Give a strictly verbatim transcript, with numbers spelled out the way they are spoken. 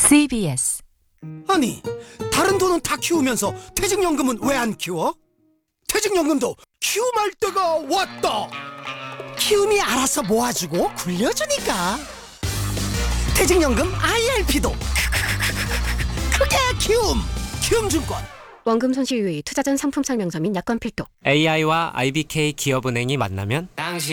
씨비에스. 아니, 다른 돈은 다 키우면서 퇴직연금은 왜 안 키워? 퇴직연금도 키움할 때가 왔다. 키움이 알아서 모아주고 굴려주니까. 퇴직연금 아이알피도 그게 키움. 키움증권. 원금 손실 유의, 투자 전 상품 설명서 및 약관 필독. 에이아이와 아이비케이 기업은행이 만나면 당신